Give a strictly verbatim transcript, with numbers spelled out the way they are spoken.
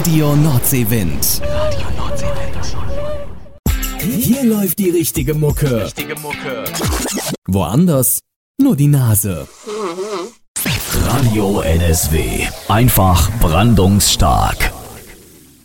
Radio Nordseewind. Radio Nordseewind. Hier läuft die richtige Mucke. Richtige Mucke. Woanders nur die Nase. Radio N S W. Einfach brandungsstark.